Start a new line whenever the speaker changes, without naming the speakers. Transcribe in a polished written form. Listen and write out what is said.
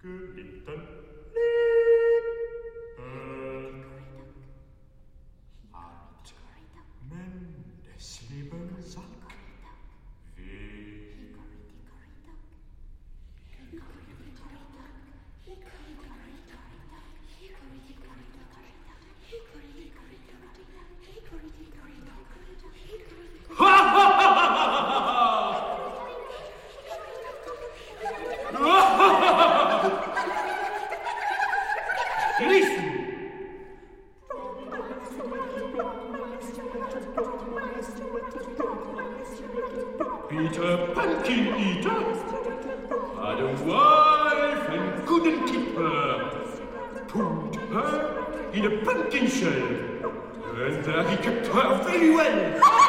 little hat Mendes Lebenssack Listen! Peter Pumpkin Eater had a wife and couldn't keep her. Put her in a pumpkin shell, and there he kept her very well.